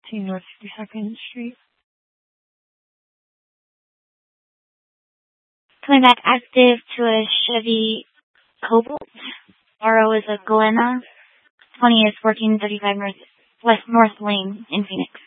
North 52nd Street. Coming back active to a Chevy Cobalt. RO is a Glenna. 20 is 1435 West North Lane in Phoenix.